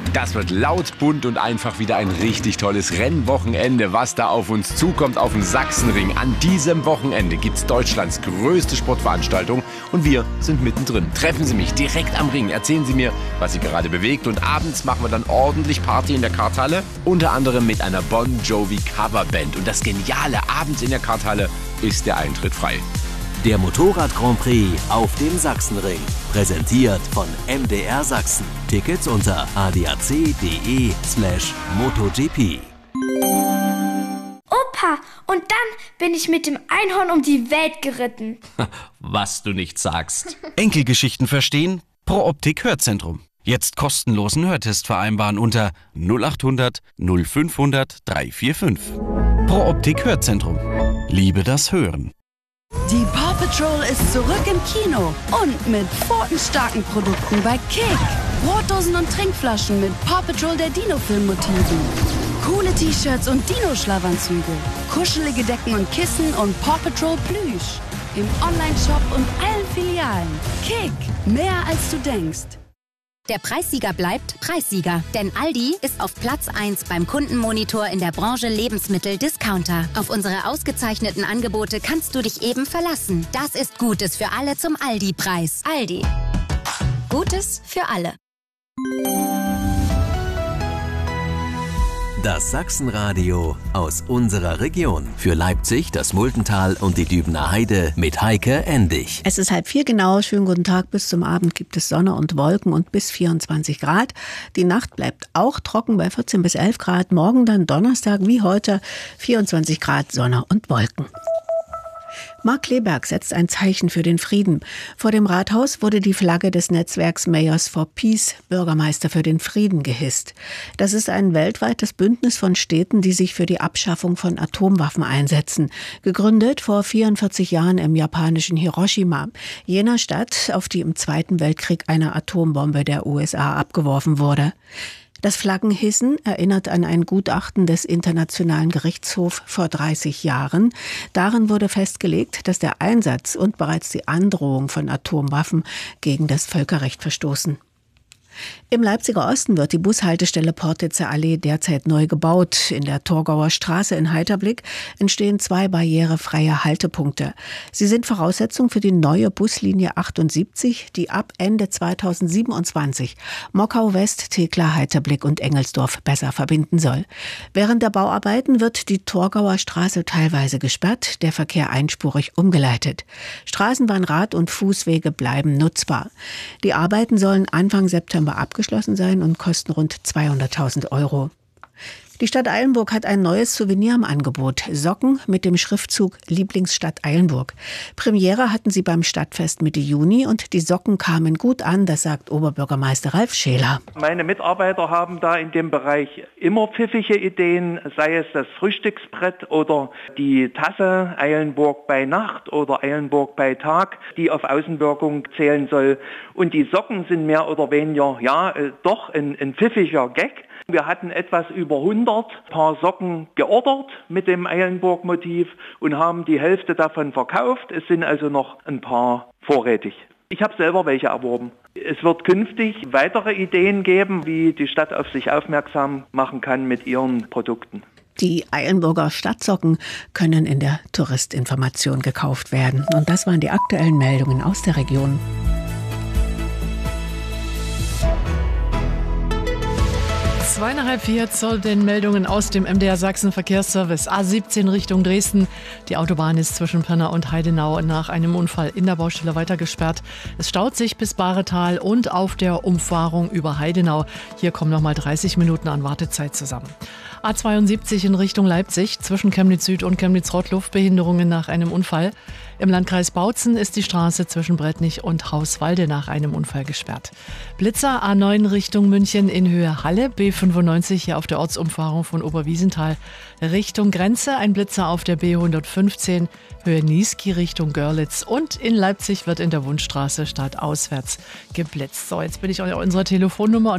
Das wird laut, bunt und einfach wieder ein richtig tolles Rennwochenende, was da auf uns zukommt auf dem Sachsenring. An diesem Wochenende gibt's Deutschlands größte Sportveranstaltung und wir sind mittendrin. Treffen Sie mich direkt am Ring, erzählen Sie mir, was Sie gerade bewegt und abends machen wir dann ordentlich Party in der Karthalle, unter anderem mit einer Bon Jovi Coverband. Und das Geniale, abends in der Karthalle ist der Eintritt frei. Der Motorrad Grand Prix auf dem Sachsenring. Präsentiert von MDR Sachsen. Tickets unter adac.de/MotoGP. Opa, und dann bin ich mit dem Einhorn um die Welt geritten. Was du nicht sagst. Enkelgeschichten verstehen? Pro Optik Hörzentrum. Jetzt kostenlosen Hörtest vereinbaren unter 0800 0500 345. Pro Optik Hörzentrum. Liebe das Hören. Die Paw Patrol ist zurück im Kino und mit pfotenstarken Produkten bei Kick. Brotdosen und Trinkflaschen mit Paw Patrol der Dino-Film-Motiven. Coole T-Shirts und Dino-Schlafanzüge. Kuschelige Decken und Kissen und Paw Patrol Plüsch. Im Online-Shop und allen Filialen. Kick, mehr als du denkst. Der Preissieger bleibt Preissieger, denn Aldi ist auf Platz 1 beim Kundenmonitor in der Branche Lebensmittel-Discounter. Auf unsere ausgezeichneten Angebote kannst du dich eben verlassen. Das ist Gutes für alle zum Aldi-Preis. Aldi. Gutes für alle. Das Sachsenradio aus unserer Region. Für Leipzig, das Multental und die Dübener Heide mit Heike Endig. Es ist 3:30 genau. Schönen guten Tag. Bis zum Abend gibt es Sonne und Wolken und bis 24 Grad. Die Nacht bleibt auch trocken bei 14 bis 11 Grad. Morgen dann Donnerstag wie heute 24 Grad, Sonne und Wolken. Marc Kleberg setzt ein Zeichen für den Frieden. Vor dem Rathaus wurde die Flagge des Netzwerks Mayors for Peace, Bürgermeister für den Frieden, gehisst. Das ist ein weltweites Bündnis von Städten, die sich für die Abschaffung von Atomwaffen einsetzen. Gegründet vor 44 Jahren im japanischen Hiroshima, jener Stadt, auf die im Zweiten Weltkrieg eine Atombombe der USA abgeworfen wurde. Das Flaggenhissen erinnert an ein Gutachten des Internationalen Gerichtshofs vor 30 Jahren. Darin wurde festgelegt, dass der Einsatz und bereits die Androhung von Atomwaffen gegen das Völkerrecht verstoßen. Im Leipziger Osten wird die Bushaltestelle Portitzer Allee derzeit neu gebaut. In der Torgauer Straße in Heiterblick entstehen 2 barrierefreie Haltepunkte. Sie sind Voraussetzung für die neue Buslinie 78, die ab Ende 2027 Mockau West, Thekla, Heiterblick und Engelsdorf besser verbinden soll. Während der Bauarbeiten wird die Torgauer Straße teilweise gesperrt, der Verkehr einspurig umgeleitet. Straßenbahn, Rad- und Fußwege bleiben nutzbar. Die Arbeiten sollen Anfang September abgeschlossen sein und kosten rund 200.000 €. Die Stadt Eilenburg hat ein neues Souvenir im Angebot. Socken mit dem Schriftzug Lieblingsstadt Eilenburg. Premiere hatten sie beim Stadtfest Mitte Juni und die Socken kamen gut an, das sagt Oberbürgermeister Ralf Scheler. Meine Mitarbeiter haben da in dem Bereich immer pfiffige Ideen, sei es das Frühstücksbrett oder die Tasse Eilenburg bei Nacht oder Eilenburg bei Tag, die auf Außenwirkung zählen soll. Und die Socken sind mehr oder weniger, doch ein pfiffiger Gag. Wir hatten etwas über 100 Paar Socken geordert mit dem Eilenburg-Motiv und haben die Hälfte davon verkauft. Es sind also noch ein paar vorrätig. Ich habe selber welche erworben. Es wird künftig weitere Ideen geben, wie die Stadt auf sich aufmerksam machen kann mit ihren Produkten. Die Eilenburger Stadtsocken können in der Touristinformation gekauft werden. Und das waren die aktuellen Meldungen aus der Region. 3:45 zu den Meldungen aus dem MDR Sachsen Verkehrsservice. A17 Richtung Dresden. Die Autobahn ist zwischen Pirna und Heidenau nach einem Unfall in der Baustelle weiter gesperrt. Es staut sich bis Bahretal und auf der Umfahrung über Heidenau. Hier kommen nochmal 30 Minuten an Wartezeit zusammen. A72 in Richtung Leipzig, zwischen Chemnitz Süd und Chemnitz-Rott Luftbehinderungen nach einem Unfall. Im Landkreis Bautzen ist die Straße zwischen Brettnich und Hauswalde nach einem Unfall gesperrt. Blitzer A9 Richtung München in Höhe Halle, B95 hier auf der Ortsumfahrung von Oberwiesenthal. Richtung Grenze ein Blitzer auf der B115, Höhe Niesky Richtung Görlitz. Und in Leipzig wird in der Wundstraße stadtauswärts geblitzt. So, jetzt bin ich an unserer Telefonnummer.